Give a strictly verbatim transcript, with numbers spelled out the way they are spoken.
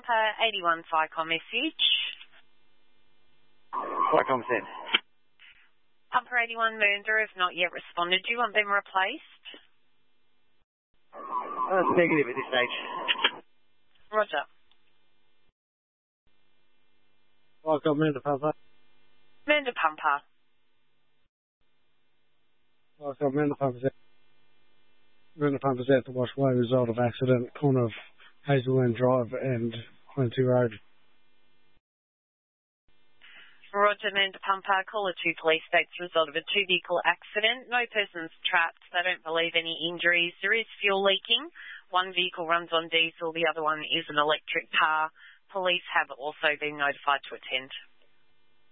Pumper eighty-one FICOM message. FICOM sent. Pumper eighty-one Mernda have not yet responded. Do you want them replaced? Uh, it's negative at this stage. Roger. FICOM Mernda Pumper. Mernda Pumper. FICOM Mernda Pumper sent. Mernda Pumper at the Washaway, result of accident, corner of Hazelland Drive and Quincy Road. Roger, Mernda Pumper. Caller two police states result of a two-vehicle accident. No persons trapped. They don't believe any injuries. There is fuel leaking. One vehicle runs on diesel. The other one is an electric car. Police have also been notified to attend.